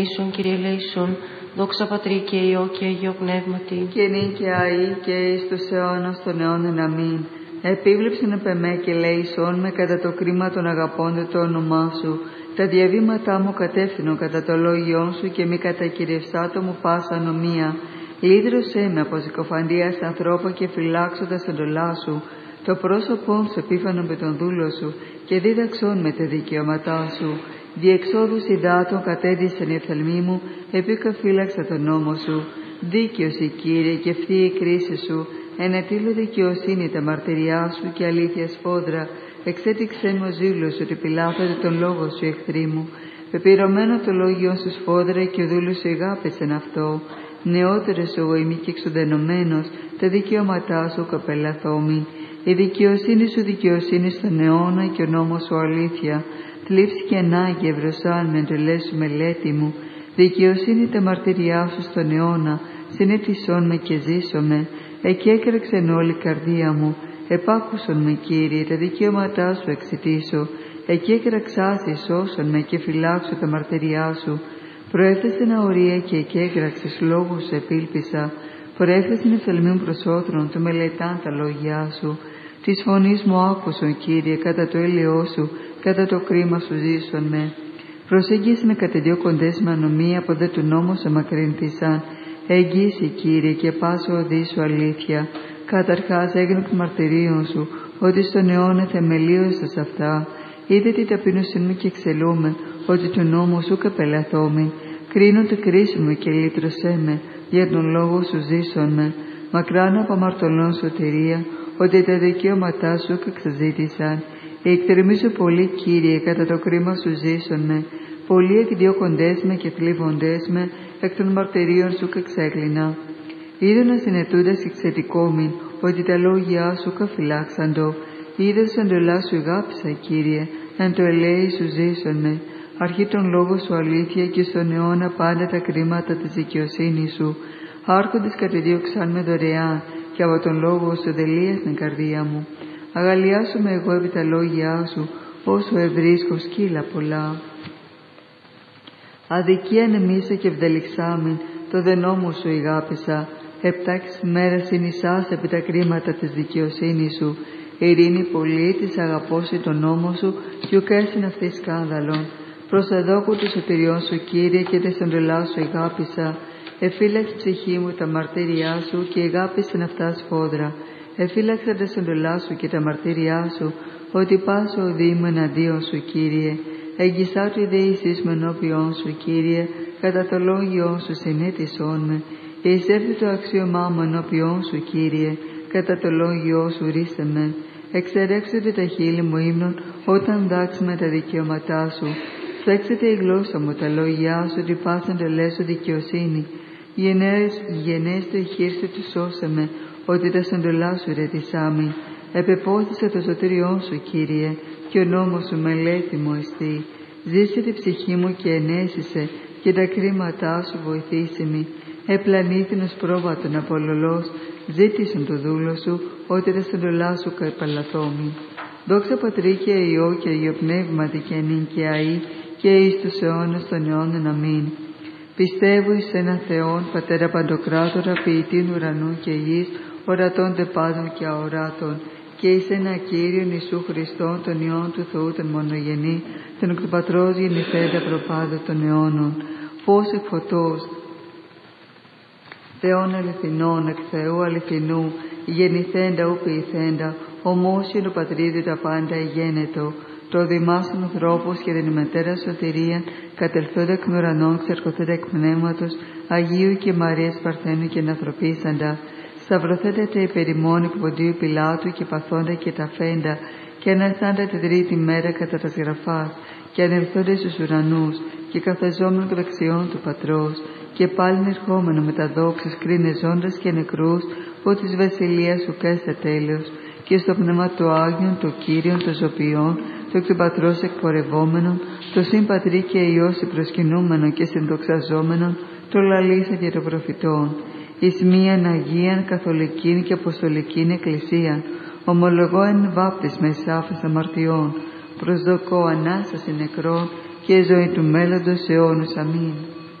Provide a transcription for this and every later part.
Κύριε ελέησον, δόξα Πατρί και Υιό και Αγίο Πνεύματι. Και νίκαια αεί και εις τους αιώνας των αιώνων αμήν. Επίβλεψεν επ' εμέ και ελέησον με κατά το κρίμα των αγαπώντων το όνομά σου. Τα διαβήματά μου κατεύθυνον κατά το λόγιόν σου και μη κατακυριευσάτο μου πάσα ανομία. Λύδρωσέ με από συκοφαντίας ανθρώπων και φυλάξοντας εντολά σου. Το πρόσωπόν σου επίφανον με τον δούλο σου και δίδαξόν με τα δικαιώματά σου. Διεξόδους υδάτων κατέδυσαν η οφθαλμή μου, επίκαφύλαξα τον νόμο σου. Δίκαιος η Κύριε και ευθύ η κρίση σου, ενετήλω δικαιοσύνη τα μαρτυριά σου και αλήθεια σφόδρα. Εξέτηξέ μου ο ζήλος ότι πειλάθονται τον λόγο σου εχθροί μου. Πεπειρωμένο το λόγιον σου σφόδρα και ο δούλος σου εγάπησεν αυτό. Νεότερος εγώ είμαι και εξουδενωμένος, τα δικαιώματά σου καπελαθόμην. Η δικαιοσύνη σου δικαιοσύνη στον αιώνα και ο νόμος σου αλήθεια. Θλίψη και ανάγκη ευρωσάν με εντολές σου μελέτη μου. Δικαιοσύνη τα μαρτυριά σου στον αιώνα, συνέτησόν με και ζήσομαι. Εκέκραξεν όλη η καρδία μου. Επάκουσον με, Κύριε, τα δικαιώματά σου εξητήσω. Εκέκραξάς ισώσον με και φυλάξω τα μαρτυριά σου. Προέφθεσεν αορία και εκέκραξες λόγους σου επίλπισα. Προέφθεσεν οφθαλμή μου προς όθρων, το μελετάν τα λόγια σου. Της φωνής μου άκουσον, Κύριε, κατά το έλεό σου, κατά το κρίμα σου ζήσον με. Προσεγγίσε με κατά δύο κοντές με ανομία, από δε του νόμου σε μακρύνθησαν. Εγγύσει, Κύριε, και πάσο οδή σου αλήθεια. Καταρχάς έγινε εκ μαρτυρίων σου, ότι στον αιώνα θεμελίωσες αυτά. Είδε την ταπείνωσή μου και εξελούμε, ότι του νόμου σου καπελαθόμην. Κρίνω το κρίσιμο και λύτρωσέ με, για τον λόγο σου ζήσον με. Μακράν από αμαρτωλών σωτηρία, ότι τα δικαιώματά σου εξαζήτησαν. Εκτρεμίζω πολύ, Κύριε, κατά το κρίμα σου ζήσον με. Πολλοί εκδιώκοντές με και θλίβοντές με, εκ των μαρτυρίων σου εξέκλεινα. Είδω να συνετούντας εξαιτικόμην, ότι τα λόγια σου καφυλάξαντο. Είδος εντολά σου αγάπησα, Κύριε, εν το ελέη σου ζήσον με. Αρχή τον λόγο σου αλήθεια και στον αιώνα πάντα τα κρίματα της δικαιοσύνης σου. Άρχοντες κατεδίωξαν με δωρεάν και από τον λόγο σου δελεία στην καρδία μου. Αγαλιάσουμε εγώ επί τα λόγια σου, όσο ευρίσκω σκύλα πολλά. Αδικία νεμίσα και ευδελιξάμην, το δε νόμο σου ηγάπησα. Επτάξεις μέρας ενισάς επί τα κρίματα της δικαιοσύνης σου. Ειρήνη πολύ της αγαπώσει τον νόμο σου και ουκέσιν αυτή σκάνδαλον. Προσεδόκου του σωτηριών σου, Κύριε, και τες εντολάς σου ηγάπησα. Εφύλαξε ψυχή μου τα μαρτύριά σου και ηγάπησεν αυτά σφόδρα. Εφύλαξε τες εντολάς σου και τα μαρτύριά σου, ότι πάσο οδή μου εναντίον σου, Κύριε. Εγγισά του ιδεήσεις με ενώπιον σου, Κύριε, κατά το λόγιον σου συνέτησόν με. Εισέρθει το αξίωμά μου ενώπιον σου, Κύριε, κατά το λόγιό σου ρίσε με. Εξερέξετε τα χείλη μου ύμνων, όταν δάξουμε τα δικαιώματά σου. Φέξετε η γλώσσα μου τα λόγια σου, ότι πάσαντε λέσω δικαιοσύνη. Γενέστε η χείρση του σώσε με, ότι τα σαντολά σου ρετισάμι. Επεπόθησα το σωτήριόν σου, Κύριε, και ο νόμος σου μελέτη μου εστί. Ζήσε τη ψυχή μου και ενέσισε, και τα κρίματά σου βοηθήσει με. Επλανήθηνος πρόβατον απολολός, ζήτησαν το δούλο σου, ότι τα σαντολά σου καπαλαθόμη. Δόξα Πατρί και Υιό και Αγίο Πνεύματι και νυν και αεί, και εις τους αιώνας των αιώνων αμήν. Πιστεύω εις έναν Θεόν, Πατέρα Παντοκράτορα, ποιητήν ουρανού και γης, ορατών τε πάντων και αοράτων, και εις ένα Κύριον Ιησού Χριστόν, τον Υιόν του Θεού τον μονογενή, τον εκ του Πατρός γεννηθέντα προπάντων των αιώνων, φως εκ φωτός, Θεόν αληθινών, εκ Θεού αληθινού, γεννηθέντα ου ποιηθέντα, ομόσιον ο Πατρίδι τα πάντα γένετο, το δημάσον ανθρώπους και την ημετέρα σωτηρία, κατελθόντα εκ ουρανών, ξερχοθέντα εκ πνεύματος, Αγίου και Μαρίας Παρθένου και ανθρωπίσαντα, σταυρωθέντα τα υπερημών εκ Ποντίου Πιλάτου και παθόντα και τα φέντα, και αναστάντα τη τρίτη μέρα κατά τας γραφάς, και ανελθόντα στους ουρανούς, και καθεζόμενο εκ δεξιών του Πατρός, και πάλιν ερχόμενο με τα δόξης κρίνε ζώντας και νεκρούς, που της βασιλείας σου κέστα τέλος, και στο πνεύμα του Άγιον, το Κύριον, το ζωπιών, το εκ του Πατρός εκπορευόμενον, το συν Πατρί και Υιός προσκυνούμενο και συνδοξαζόμενον, το λαλήσα και το προφητών, εις μίαν Αγίαν Καθολικήν και Αποστολικήν Εκκλησίαν, ομολογώ εν βάπτισμα εις άφες αμαρτιών, προσδοκώ Ανάσταση νεκρών και ζωή του μέλλοντος αιώνους. Αμήν.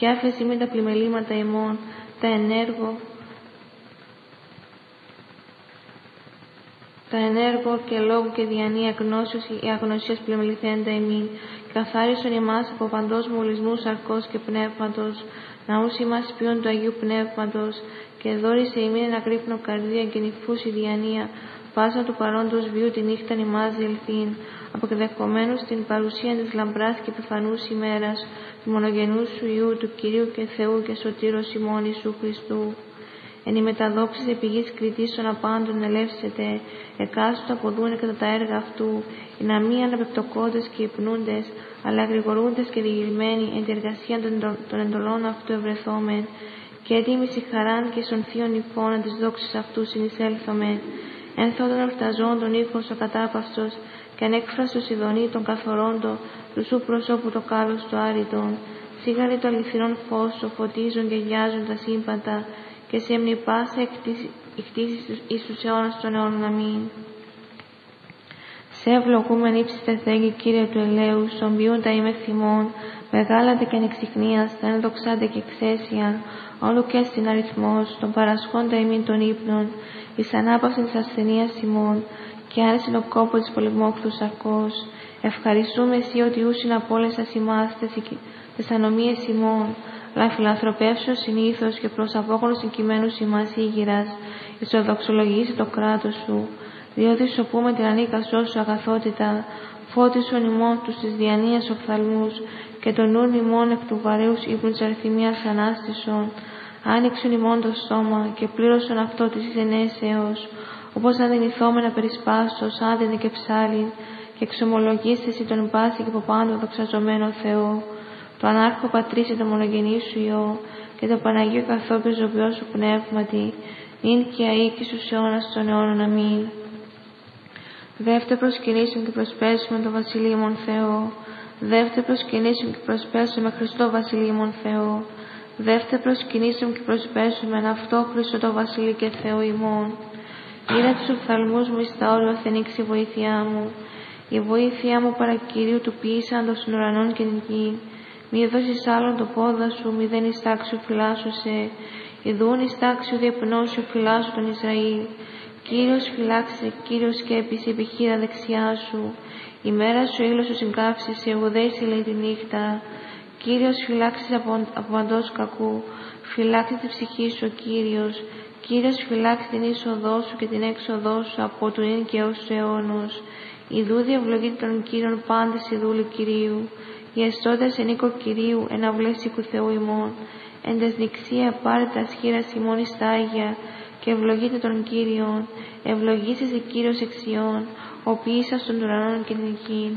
και άφεση μην τα πλημελήματα ημών, τα ενέργο και λόγου και διανία γνώσεως ή αγνωσίας πλημεληθέντα ημίν, καθάρισον ημάς από παντός μολυσμού σαρκός και πνεύματος, ναούς ημάς ποιόν του Αγίου Πνεύματος, και δόρισε ημίν εν αγρύπνο καρδία και νυφούς η διανία, πάσα του παρόντος βίου τη νύχτα ημάς διελθύν, αποκδεχομένους στην παρουσία της λαμπράς και επιφανούς ημέρας, του μονογενούς σου Υιού, του Κυρίου και Θεού και Σωτήρος ημών Ιησού Χριστού. Εν η μεταδόξης επιγής κριτής των απάντων ελεύσετε, εκάστοτε αποδούνε κατά τα έργα αυτού, οι να μη αναπεπτοκόντες και υπνούντες, αλλά γρηγορούντες και διηγημένοι εν τη εργασία των εντολών αυτού ευρεθόμεν, και έτοιμοι χαράν και στον θείων νυφών της δόξης αυτού συνεισέλθομεν. Ένθον ορταζόντων ήχος ο κατάπαυστος, και ανέκφραστος ειδονή των καθορόντων, του σου προσώπου το κάλος του άρρητον. Σίγαρη το αληθινόν φως, το φωτίζουν και γιάζουν τα σύμπαντα, και σε έμνη πάσα εκτίσεις εις τους αιώνας των αιώνων. Αμήν. Σε ευλογούμεν ύψιστε Θεέ, Κύριε του ελέους, των ποιούν τα είμαι θυμών, μεγάλατε και ανεξιχνίαστα, ενδοξάτε και εξαίσιαν, όλου και στην αριθμός, των παρασχόντα ημίν των ύπνων, εις ανάπαυσιν της ασθενείας ημών, και άρεσιν ο κόπο της πολυμόχθου σαρκός. Ευχαριστούμε εσύ ότι ούσιν απόλεσας ημάς τες ανομίες ημών, αλλά φιλανθρωπεύσεως συνήθως και προς απόκονος συγκειμένους ημάς ήγηρας, ισοδοξολογήσει το κράτος σου, διότι σωπούμε την ανίκασό σου αγαθότητα, φώτισον ημών τους της διανοίας οφθαλμούς, και τον νουν ημών εκ του βαρέους ύπνου της αριθμίας ανάστησον, άνοιξον ημών το στόμα και πλήρωσον αυτό της γενέσεως, όπως αδυνηθόμενα περισπάστος, άδυνε και ψάλιν, και εξομολογείς εσύ τον πάση και από πάνω δοξαζομένο Θεό, το ανάρχο πατρίσει το μονογενή σου Υιό, και το Παναγίο καθόπιο ζωοποιό σου πνεύματι, νυν και αεί και στους αιώνας των αιώνων. Αμήν. Δεύτερο προσκυνήσουν και προσπέσουμε το Βασιλείμον Θεό. Δεύτερο προσκυνήσουν και προσπέσουμε Χριστό Βασιλείμον Θεό. Δεύτερο προσκυνήσουν και προσπέσουμε εν αυτό Χριστό το Βασιλεί και Θεό ημών. Είδα τους οφθαλμούς μου εις τα όρια θενήξει η βοήθειά μου. Η βοήθειά μου παρακυρίου του ποιήσαντος των ουρανών και την γη. Μη δώσεις άλλον το πόδα σου, μη δεν εις τάξιο φυλάσσωσε. Ιδούν εις τάξιο διαπνώσιο φυλάσσου τον Ισραήλ. Κύριος φυλάξε, Κύριος σκέπησε επιχείρα δεξιά σου. Η μέρα σου ήλιος σου συγκάψησε, ουδέησε λέει τη νύχτα. Κύριος φυλάξει από παντός κακού. Φυλάξει τη ψυχή σου ο Κύριος. Κύριος φυλάξει την είσοδό σου και την έξοδό σου από του ίν και ως του αιώνος. Ιδού διευλογείται των Κύριων πάντες η δούλη Κυρίου. Οι εστώτες εν οίκο Κυρίου, εν αυλές οίκου Θεού ημών. Εν τες νηξία πάρε τα σχήρας ημών εις τα Άγια, και ευλογείται των Κύριων. Ευλογήσεις η Κύριος εξιών, ο ποιήσας των ουρανών και την γη.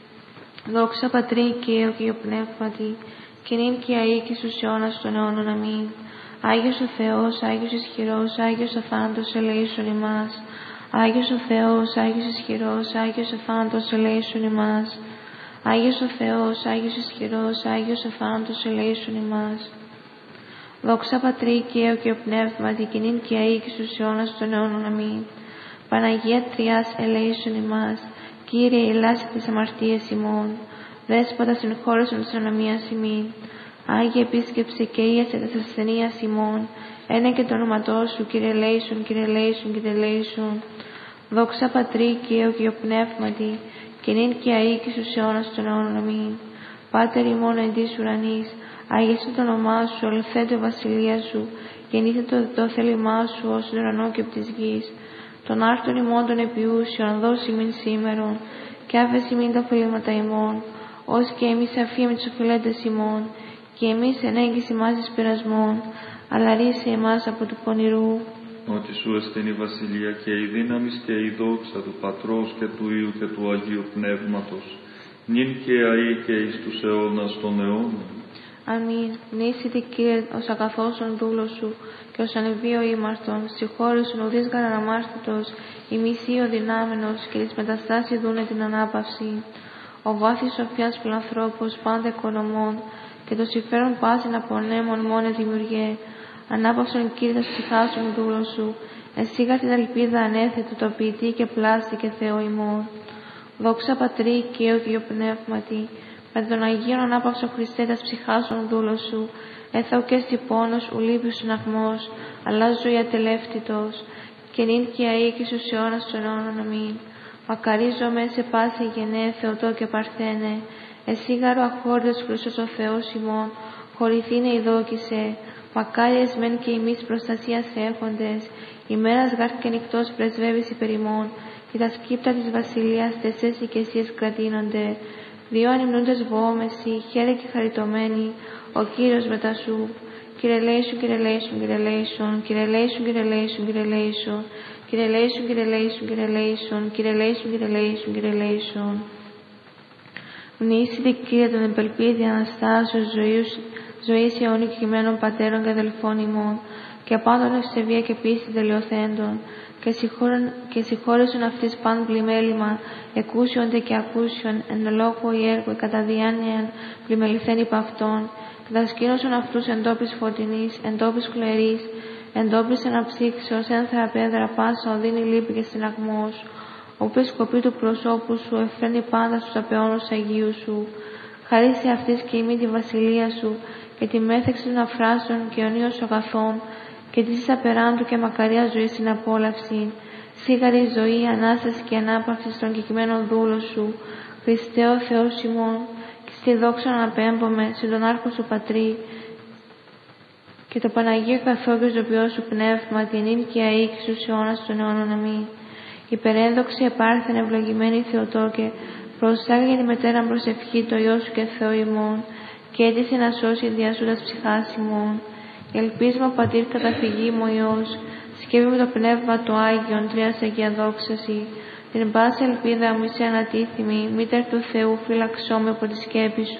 Δόξα Πατρί και Υιό και Υιό Πνεύματι, και νυν και αεί και στους αιώνας των αιώνων. Αμήν. Άγιος ο Θεός, Άγιος ισχυρός, Άγιος αφάντος ελέησον ημάς. Άγιος ο Θεός, Άγιος ισχυρός, Άγιος αφάντος ελέησον ημάς. Άγιος ο Θεός, Άγιος ισχυρός, Άγιος αφάντος ελέησον ημάς. Δόξα Πατρί και Υιό και Υιό Πνεύματι, και νυν και αεί και στους αιώνας των αιώνων. Αμήν. Παναγία Τριάς ελέησον ημάς. Κύριε ελάσε τις αμαρτίες ημών. Δέσποτα συγχώρεσον της ανομίας ημίν. Άγιε επίσκεψε και ίασε της ασθενείας ημών. Ένα και το όνοματό σου, Κύριε ελέησον, Κύριε ελέησον, Κύριε ελέησον. Δόξα Πατρί και Υιό και Υιό Πνεύματι, και νυν και αεί και στους αιώνας των αιώνων. Αμήν. Πάτερ ημών εν της ουρανής, άγιασε το όνομά σου, ολευθέτω η βασιλεία σου, γεννήθε το θέλημά σου ως τον ουρανό και από της γης. Τον άρτον ημών των επιούσιων, δώσει ημίν σήμερον, και άφεση ημίν τα οφείλματα ημών, ως και εμείς αφήμοι τους οφειλέντες ημών, και εμείς ενέγγις ημάς εις πειρασμών, αλλά ρίσε εμάς από του πονηρού. Ότι σου εστίν η βασιλεία και η δύναμις και η δόξα του Πατρός και του Υιού και του Αγίου Πνεύματος, νυν και αεί και εις τους αιώνας των αιώνων. Αμήν. Νήσιτε Κύριε ως αγαθώσον δούλος σου, και ως ανεβίω ήμαρτον, συγχώρησον ουδείς γαραναμάρτητος, η μισή ο δυνάμενος, και της μεταστάσης δούνε την ανάπαυση. Ο βάθης σοφιάς φιλανθρώπος, πάντα οικονομών, και το συμφέρον πάσιν απονέμων μόνε δημιουργέ. Ανάπαυσον Κύριε τα ψυχάσον δούλος σου, εσύγαρ την ελπίδα ανέθετου, το ποιητή και πλάστη και Θεό ημών. Δόξα Πατρί και Υιό και Υιό Πνεύματι, με τον Αγίον ανάπαυσο Χριστέ τας ψυχάσεων δούλος σου, έθαου και στη πόνος, ου λύπης συναγμός, αλλά ζωή ατελεύτητος, και νυν και αεί και στους αιώνας των αιώνων αμήν. Μακαρίζομαι σε πάση γενναίε Θεοτό και Παρθένε, εσύ γάρο αχώριος Χριστός ο Θεός ημών, χωρηθήνε ειδόκησε, μακάριες μεν και ημείς προστασίας έχοντες, ημέρας γάρ και νυχτός πρεσβεύεις υπερ ημών, και τα σκύπτα της βασιλείας τεσές οικεσίες κρατείνονται. Διό ανυμνούντες βοόμεση, χαίρε και χαριτωμένοι, ο Κύριος μετά σου. Κύριε λέησον, Κύριε λέησον, Κύριε λέησον, Κύριε λέησον, Κύριε λέησον, Κύριε λέησον, Κύριε λέησον, Κύριε λέησον, Κύριε λέησον, Κύριε λέησον, Κύριε λέησον, Κύριε λέησον. Μνήσιτε Κύριε των επελπίδη Αναστάσεως ζωής αιώνιου κειμένων πατέρων και αδελφών ημών, και απάντων ευσεβία και πίστη τελειοθέντων, και συγχώρεσον αυτής παν πλημέλημα, εκούσιοντε και ακούσιον, εν λόγω ή έργο κατά διάνοιαν πλημεληθέν υπ' αυτών, και δασκήνωσον αυτούς εν τόπης φωτεινής, εν τόπης κλερής, εν τόπης αναψύξεως, ένθρα πέδρα πάσα οδύνη λύπη και συναγμός, όπου η σκοπή του προσώπου σου εφραίνει πάντα στους απαιώνους Αγίου σου. Χαρίσει αυτής και ημί τη βασιλεία σου, και τη μέθεξη των αφράσεων και αιωνίως αγαθών, και της απεράντου και μακαριά ζωή στην απόλαυση, σίγαρη ζωή, ανάσταση και ανάπαυση στον κεκτημένον δούλο σου, Χριστέ ο Θεός ημών, και στη δόξα αναπέμπομε, συν τον Άρχο σου Πατρί, και το Παναγίο καθόγιο ζωοποιό σου πνεύμα, την ίν και αεί και στους αιώνας των αιώνων αμήν. Υπερένδοξη επάρθεν ευλογημένη Θεοτόκε, προσάγει τη μετέραν προσευχή το Υιό σου και Θεό ημών, και έτησε να σώσει διασούντας ψυχάς ημών. Ελπίσμα Πατήρ καταφυγή μου Υιός, σκεύη με το Πνεύμα το Άγιον, Τρίας Αγία Δόξαση, την πάση ελπίδα μου είσαι ανατίθιμη, μήτερ του Θεού φύλαξό με από τη σκέπη σου.